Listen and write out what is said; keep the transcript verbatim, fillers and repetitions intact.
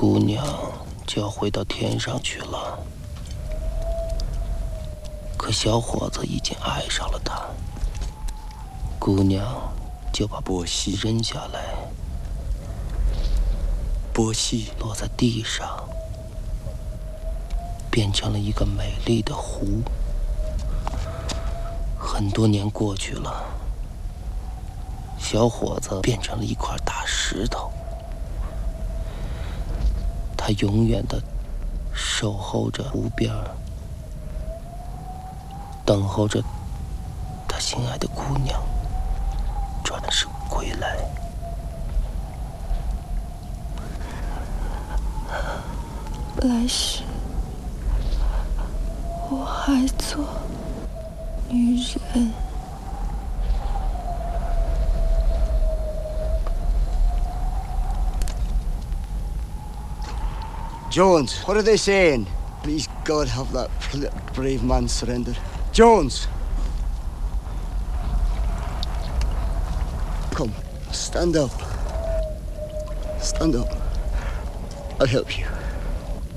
姑娘就要回到天上去了，可小伙子已经爱上了她。姑娘就把波西扔下来，波西落在地上，变成了一个美丽的湖。很多年过去了，小伙子变成了一块大石头。他永远的守候着湖边，等候着他心爱的姑娘转身归来。 来世我还做女人。 Jones, what are they saying? Please God have that brave man surrender. Jones! Come, stand up. Stand up. I'll help you.